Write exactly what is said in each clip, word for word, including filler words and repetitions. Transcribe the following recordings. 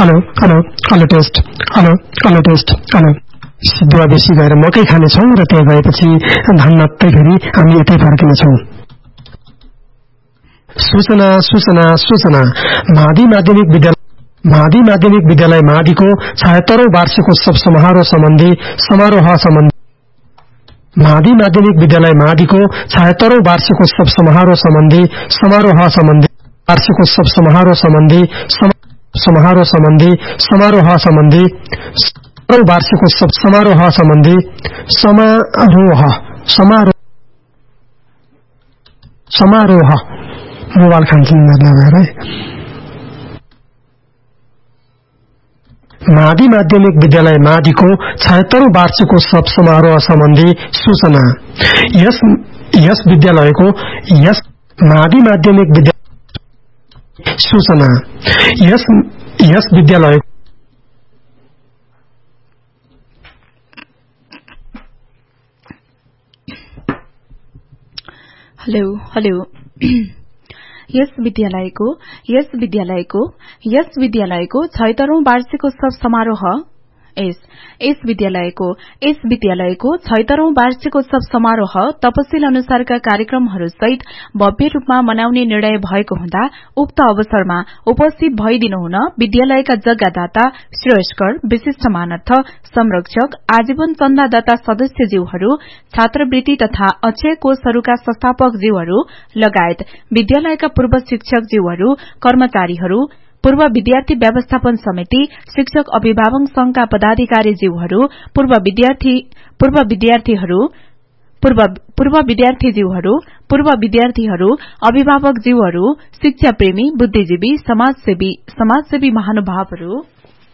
Hello hello hello test hello hello test hello सिद्धुवा बेसी गएर मकै खानेछौँ र त्यही भएपछि धान मात्रै फेरि हामी यतै फर्किनेछौँ। सूचना सूचना सूचना मादी माध्यमिक विद्यालय मादी माध्यमिक विद्यालय माडीको छयत्तरौं वार्षिकोत्सव समारोह सम्बन्धी समारोह सम्बन्धी मादी माध्यमिक विद्यालय माडीको छयत्तरौं वार्षिकोत्सव समारोह सम्बन्धी समारोह सम्बन्धी वार्षिकोत्सव समारोह सम्बन्धी समारोह सम्बन्धी समारोह सम्बन्धी वार्षिकोत्सव समारोह सम्बन्धी समारोह समारोह समारोह मोबाइल खान्छन् भएर मादी माध्यमिक विद्यालय माडीको छयत्तरौं वार्षिकोत्सव समारोह सम्बन्धी सूचना। यस यस विद्यालयको यस मादी माध्यमिक विद्यालय सूचना। यस यस विद्यालय हेलो हेलो यस विद्यालयको यस विद्यालयको यस विद्यालयको छयत्तरौं वार्षिकोत्सव समारोह यस यस विद्यालयको यस विद्यालयको छयत्तरौं वार्षिकोत्सव समारोह तपसिल अनुसारका कार्यक्रमहरू सहित भव्य रूपमा मनाउने निर्णय भएको हुँदा उक्त अवसरमा उपस्थित भइदिनुहुन विद्यालयका जग्गादाता, श्रेयस्कर, विशिष्ट मानर्थ, संरक्षक, आजीवन चन्दादाता सदस्यज्यूहरू, छात्रवृत्ति तथा अक्षय कोषहरूका संस्थापकज्यूहरू लगायत विद्यालयका पूर्व शिक्षकज्यूहरू, कर्मचारीहरू, पूर्व विद्यार्थी व्यवस्थापन समिति, शिक्षक अभिभावक संघका पदाधिकारीज्यूहरू, पूर्व विद्यार्थी पूर्व विद्यार्थीहरू पूर्व पूर्व विद्यार्थीज्यूहरू, पूर्व विद्यार्थीहरू, अभिभावकज्यूहरू, शिक्षा प्रेमी, बुद्धिजीवी, समाजसेवी समाजसेवी महानुभावहरू,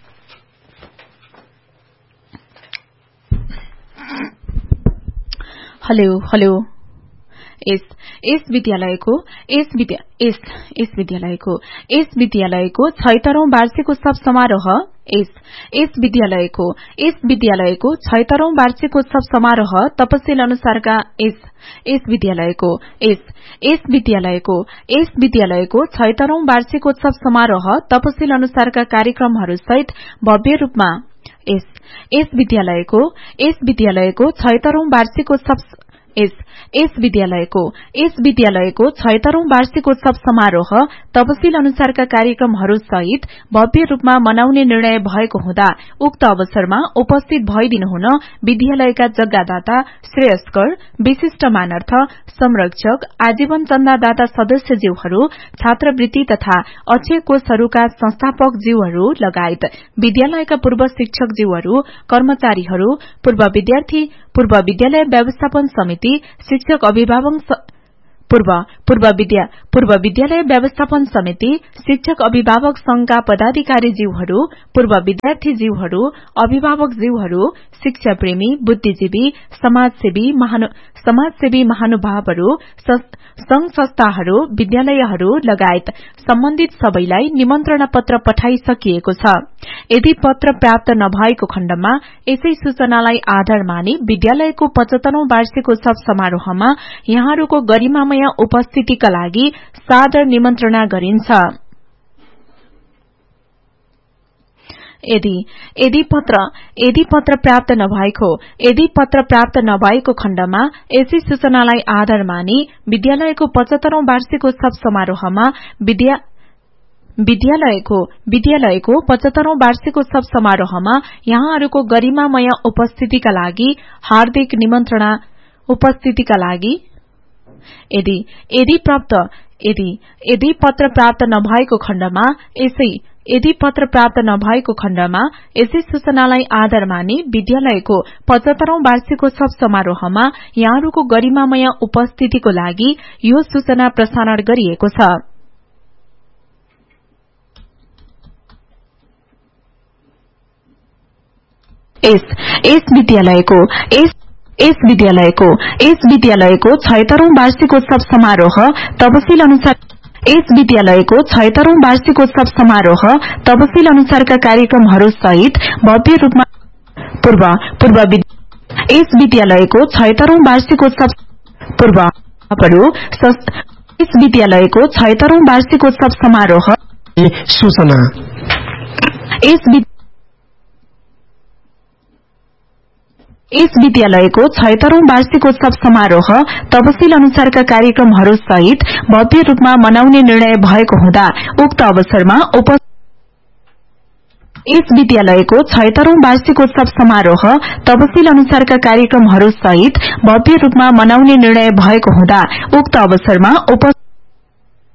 हेलो हेलो यस यस विद्यालयको यस विद्या यस यस विद्यालयको यस विद्यालयको छयत्तरौं वार्षिकोत्सव समारोह यस यस विद्यालयको यस विद्यालयको छयत्तरौं वार्षिकोत्सव समारोह तपसिल अनुसारका यस यस विद्यालयको यस यस विद्यालयको यस विद्यालयको छयत्तरौं वार्षिकोत्सव समारोह तपसिल अनुसारका कार्यक्रमहरू सहित भव्य रूपमा यस यस विद्यालयको यस विद्यालयको छयत्तरौं वार्षिकोत्सव यस यस विद्यालयको यस विद्यालयको छयत्तरौं वार्षिकोत्सव समारोह तपसिल अनुसारका कार्यक्रमहरू सहित भव्य रूपमा मनाउने निर्णय भएको हुँदा उक्त अवसरमा उपस्थित भइदिनुहुन विद्यालयका जग्गादाता, श्रेयस्कर, विशिष्ट मानर्थ, संरक्षक, आजीवन चन्दादाता सदस्यज्यूहरू, छात्रवृत्ति तथा अक्षय कोषहरूका संस्थापकज्यूहरू लगायत विद्यालयका पूर्व शिक्षकज्यूहरू, कर्मचारीहरू, पूर्व विद्यार्थी पूर्व विद्यालय व्यवस्थापन समिति, शिक्षक अभिभावक पूर्व पूर्व विद्या पूर्व विद्यालय व्यवस्थापन समिति, शिक्षक अभिभावक संघका पदाधिकारीज्यूहरू, पूर्व विद्यार्थीज्यूहरू, अभिभावकज्यूहरू, शिक्षा प्रेमी, बुद्धिजीवी, समाजसेवी महानु समाजसेवी महानुभावहरू, संघ संस्थाहरू, विद्यालयहरू लगायत सम्बन्धित सबैलाई निमन्त्रणा पत्र पठाइसकिएको छ। यदि पत्र प्राप्त नभएको खण्डमा यसै सूचनालाई आधार मानि विद्यालयको पचहत्तरौं वार्षिकोत्सव समारोहमा यहाँहरूको गरिमामय उपस्थितिका लागि सादर निमन्त्रणा गरिन्छ। यदि यदि पत्र यदि पत्र प्राप्त नभएको यदि पत्र प्राप्त नभएको खण्डमा यसै सूचनालाई आधार मानि विद्यालयको पचहत्तरौं वार्षिकोत्सव समारोहमा विद्या विद्यालयको विद्यालयको पचहत्तरौं वार्षिकोत्सव समारोहमा यहाँहरूको गरिमामय उपस्थितिका लागि हार्दिक निमन्त्रणा उपस्थितिका लागि यदि यदि प्राप्त यदि यदि पत्र प्राप्त नभएको खण्डमा यसै यदि पत्र प्राप्त नभएको खण्डमा यसै सूचनालाई आधार मानि विद्यालयको पचहत्तरौं वार्षिकोत्सव समारोहमा यहाँहरूको गरिमामय उपस्थितिको लागि यो सूचना प्रसारण गरिएको छ। यस यस विद्यालयको यस यस विद्यालयको यस विद्यालयको छयत्तरौं वार्षिकोत्सव समारोह तपसिल अनुसार यस विद्यालयको छयत्तरौं वार्षिकोत्सव समारोह तपसिल अनुसारका कार्यक्रमहरू सहित भव्य रूपमा पूर्व पूर्व यस विद्यालयको छयत्तरौं वार्षिकोत्सव पूर्व यस विद्यालयको छयत्तरौं वार्षिकोत्सव समारोह सूचना। यस यस विद्यालयको छैहत्तरौं वार्षिकोत्सव समारोह तपसिल अनुसारका कार्यक्रमहरू सहित भव्य रूपमा मनाउने निर्णय भएको हुँदा उक्त अवसरमा उपस्थित यस विद्यालयको छैहत्तरौं वार्षिकोत्सव समारोह तपसिल अनुसारका कार्यक्रमहरू सहित भव्य रूपमा मनाउने निर्णय भएको हुँदा उक्त अवसरमा उपस्थित